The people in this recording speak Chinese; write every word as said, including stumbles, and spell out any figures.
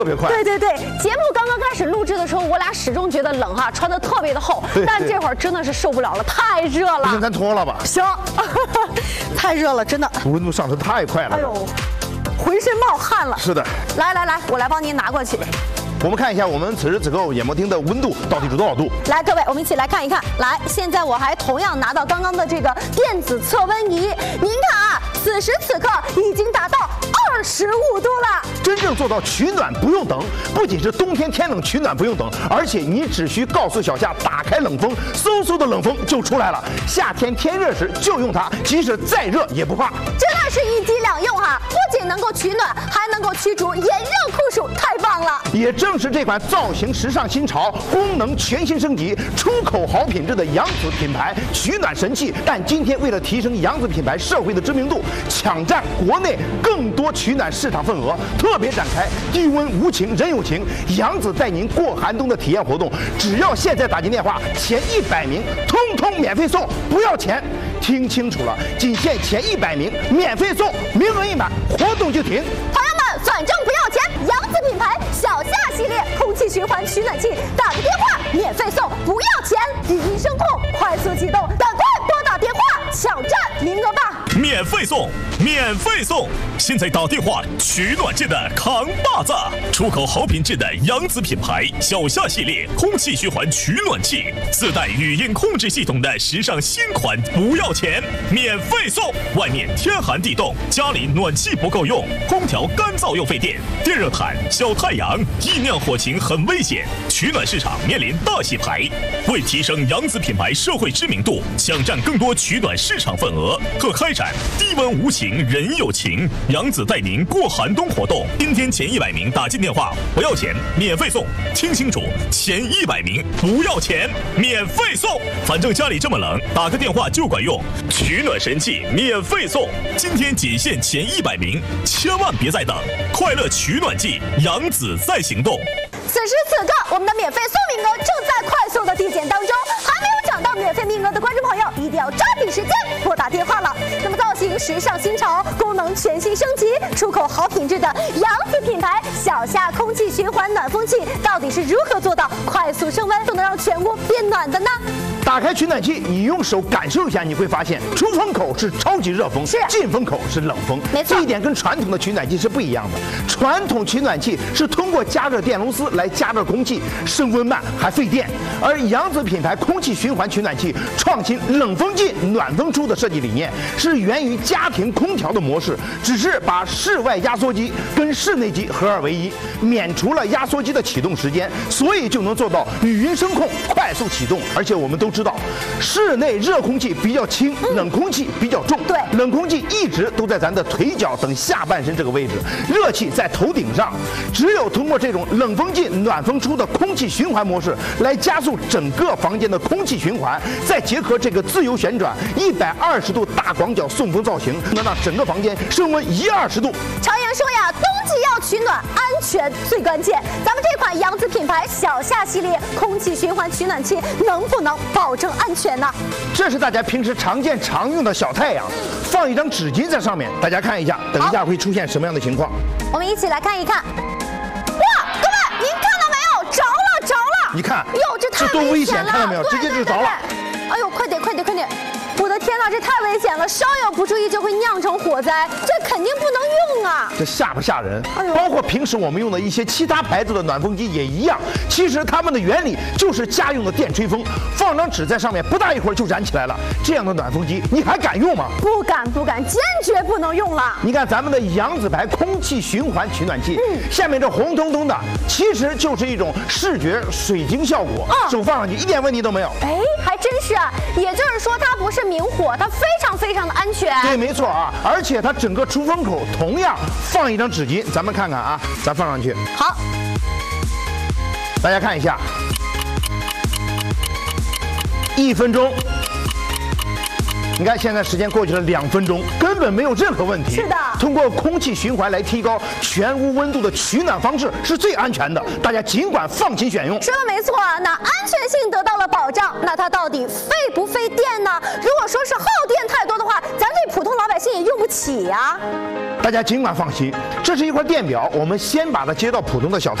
特别快。 对对对，节目刚刚开始录制的时候，我俩始终觉得冷哈，穿的特别的厚，但这会儿真的是受不了了，太热了。 不行，咱脱了吧。 行，太热了，真的。 温度上升太快了。 哎呦，浑身冒汗了。 是的。来来来，我来帮您拿过去。 我们看一下我们此时此刻演播厅的温度到底是多少度？ 来，各位，我们一起来看一看。来，现在我还同样拿到刚刚的这个电子测温仪，您看啊，此时此刻已经达到二十五度了。 真正做到取暖不用等，不仅是冬天天冷取暖不用等，而且你只需告诉小夏打开冷风，嗖嗖的冷风就出来了。夏天天热时就用它，即使再热也不怕。 真的是一机两用哈，不仅能够取暖，还能够驱逐炎热酷暑，太棒了！ 也正是这款造型时尚新潮、功能全新升级、出口好品质的扬子品牌取暖神器，但今天为了提升扬子品牌社会的知名度，抢占国内更多取暖市场份额，特别展开低温无情人有情，扬子带您过寒冬的体验活动，只要现在打进电话，前一百名通通免费送，不要钱。听清楚了，仅限前一百名免费送，名额一满，活动就停。 朋友们，反正不要钱，扬子品牌小夏系列空气循环取暖器，打个电话免费送，不要钱，语音声控，快速启动，赶快拨打电话抢占名额吧！ 免费送，免费送！现在打电话取暖界的扛把子，出口好品质的扬子品牌小夏系列空气循环取暖器，自带语音控制系统的时尚新款，不要钱，免费送！外面天寒地冻，家里暖气不够用，空调干燥又费电，电热毯、小太阳，易酿火情很危险，取暖市场面临大洗牌。为提升扬子品牌社会知名度，抢占更多取暖市场份额，可开展低温无情人有情，扬子带您过寒冬活动。今天前一百名打进电话不要钱，免费送。听清楚，前一百名不要钱，免费送。反正家里这么冷，打个电话就管用。取暖神器免费送，今天仅限前一百名，千万别再等！快乐取暖季，扬子在行动。 此时此刻，我们的免费送名额正在快速的递减当中，还没有抢到免费名额的观众朋友，一定要抓紧时间拨打电话了。那么造型时尚新潮，功能全新升级，出口好品质的扬子品牌小夏空气循环暖风器，到底是如何做到快速升温，就能让全屋变暖的呢？ 打开取暖器，你用手感受一下，你会发现出风口是超级热风， 是进风口是冷风， 没错， 这一点跟传统的取暖器是不一样的。传统取暖器是通过加热电螺丝来加热空气，升温慢还费电，而扬子品牌空气循环取暖器创新冷风进暖风出的设计理念，是源于家庭空调的模式，只是把室外压缩机跟室内机合二为一，免除了压缩机的启动时间，所以就能做到语音声控快速启动。而且我们都知道，室内热空气比较轻，冷空气比较重。 对， 冷空气一直都在咱的腿脚等下半身这个位置，热气在头顶上。只有通过这种冷风进暖风出的空气循环模式，来加速整个房间的空气循环，再结合这个自由旋转一百二十度大广角送风造型，能让整个房间升温一二十度。 常言说呀，冬季要取暖，安全最关键。咱们这款扬子品牌小夏系列空气循环取暖器，能不能保证安全呢？ 这是大家平时常见常用的小太阳，放一张纸巾在上面，大家看一下，等一下会出现什么样的情况？ 我们一起来看一看。哇，各位，您看到没有？着了，着了！ 你看， 哟，这太这多危险， 了， 看到没有？直接就着了。 哎呦，快点，快点，快点！我的天哪，这太危险了，稍有不注意就会酿成火灾，这肯定不能用啊！ 这吓不吓人？ 哎呦， 包括平时我们用的一些其他牌子的暖风机也一样，其实它们的原理就是家用的电吹风，放张纸在上面，不大一会儿就燃起来了。这样的暖风机你还敢用吗？ 不敢，不敢，坚决不能用了。 你看咱们的扬子牌空气循环取暖器，嗯，下面这红彤彤的，其实就是一种视觉水晶效果， 啊， 手放上去一点问题都没有。 哎，还真是啊，也就是说它不是明火，它非常非常的安全。 对，没错啊，而且它整个出风口同样放一张纸巾，咱们看看啊，咱放上去。 好， 大家看一下，一分钟、 你看现在时间过去了两分钟，根本没有任何问题。 是的， 通过空气循环来提高全屋温度的取暖方式是最安全的，大家尽管放心选用。 说的没错，那安全性得到了保障，那它到底费不费电呢？如果说是耗电太多的话，咱对普通老百姓也用不起呀。 大家尽管放心，这是一块电表，我们先把它接到普通的小